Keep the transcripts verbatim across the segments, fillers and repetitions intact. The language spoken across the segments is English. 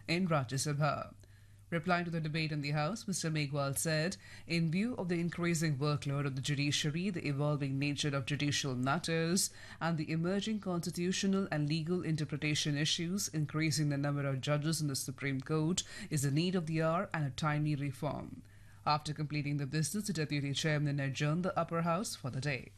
in Rajya Sabha. Replying to the debate in the House, Mister Megwal said, in view of the increasing workload of the judiciary, the evolving nature of judicial matters, and the emerging constitutional and legal interpretation issues, increasing the number of judges in the Supreme Court is a need of the hour and a timely reform. After completing the business, the Deputy Chairman adjourned the Upper House for the day.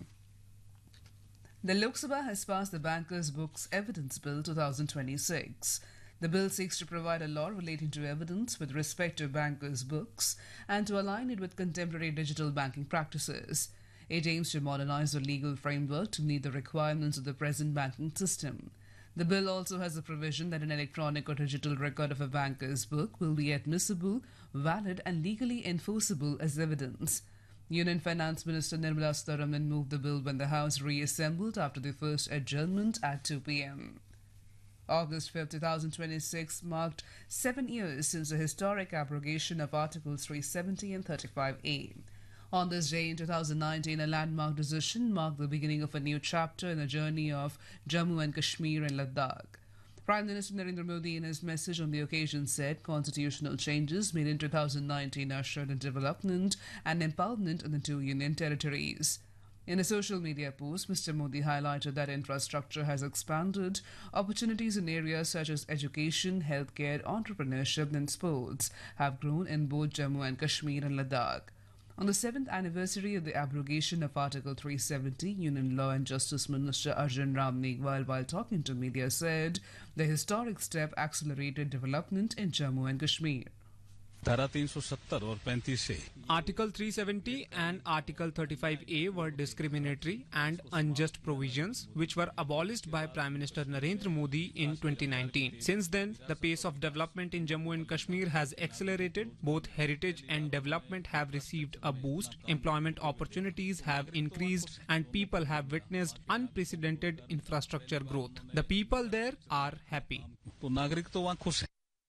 The Lok Sabha has passed the Bankers' Books Evidence Bill twenty twenty-six. The bill seeks to provide a law relating to evidence with respect to bankers' books and to align it with contemporary digital banking practices. It aims to modernize the legal framework to meet the requirements of the present banking system. The bill also has a provision that an electronic or digital record of a banker's book will be admissible, valid, and legally enforceable as evidence. Union Finance Minister Nirmala Sitharaman moved the bill when the House reassembled after the first adjournment at two p.m. August fifth, twenty twenty-six marked seven years since the historic abrogation of Articles three seventy and thirty-five A. On this day in two thousand nineteen, a landmark decision marked the beginning of a new chapter in the journey of Jammu and Kashmir and Ladakh. Prime Minister Narendra Modi, in his message on the occasion, said constitutional changes made in two thousand nineteen ushered in development and empowerment in the two union territories. In a social media post, Mister Modi highlighted that infrastructure has expanded, opportunities in areas such as education, healthcare, entrepreneurship, and sports have grown in both Jammu and Kashmir and Ladakh. On the seventh anniversary of the abrogation of Article three seventy, Union Law and Justice Minister Arjun Ram Meghwal, while talking to media, said the historic step accelerated development in Jammu and Kashmir. धारा तीन सौ सत्तर और पैंतीस से Article three seventy and Article thirty-five A were discriminatory and unjust provisions which were abolished by Prime Minister Narendra Modi in twenty nineteen. Since then, the pace of development in Jammu and Kashmir has accelerated. Both heritage and development have received a boost. Employment opportunities have increased and people have witnessed unprecedented infrastructure growth. The people there are happy. तो नागरिक तो वहाँ खुश हैं.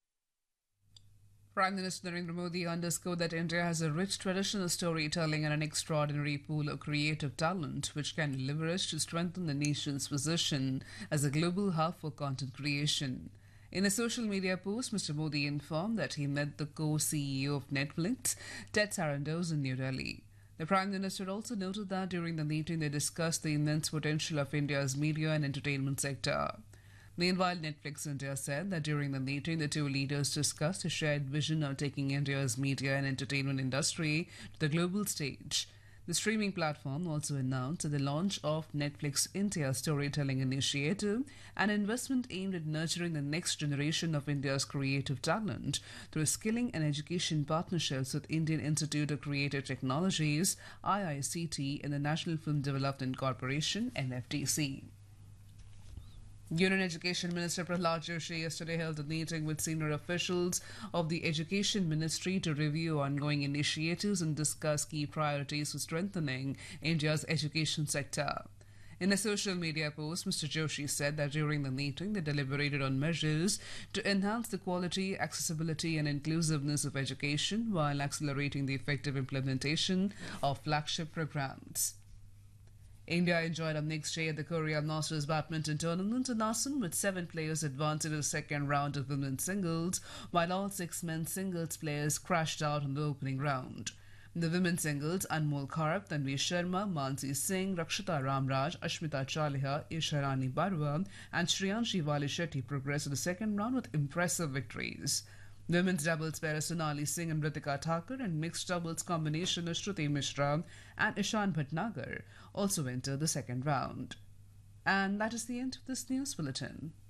Prime Minister Narendra Modi underscored that India has a rich traditional storytelling and an extraordinary pool of creative talent which can be leveraged to strengthen the nation's position as a global hub for content creation. In a social media post, Mister Modi informed that he met the co-C E O of Netflix, Ted Sarandos, in New Delhi. The Prime Minister also noted that during the meeting they discussed the immense potential of India's media and entertainment sector. Meanwhile, Netflix India said that during the meeting, the two leaders discussed a shared vision of taking India's media and entertainment industry to the global stage. The streaming platform also announced the launch of Netflix India Storytelling Initiative, an investment aimed at nurturing the next generation of India's creative talent through skilling and education partnerships with Indian Institute of Creative Technologies, I I C T, and the National Film Development Corporation, N F D C. Union Education Minister Prahlad Joshi yesterday held a meeting with senior officials of the Education Ministry to review ongoing initiatives and discuss key priorities for strengthening India's education sector. In a social media post, Mister Joshi said that during the meeting they deliberated on measures to enhance the quality, accessibility and inclusiveness of education while accelerating the effective implementation of flagship programs. India enjoyed a mixed day at the Korea Masters Badminton Tournament in Assen, with seven players advancing to the second round of women's singles, while all six men's singles players crashed out in the opening round. In the women's singles, Anmol Kharap, Tanvi Sharma, Mansi Singh, Rakshita Ramraj, Ashmita Chaliha, Isharani Barwa, and Shriyanshi Vali Shetty progressed to the second round with impressive victories. Women's doubles pair Sonali Singh and Ritika Thakur and mixed doubles combination of Shruti Mishra and Ishan Bhatnagar also entered the second round. And that is the end of this news bulletin.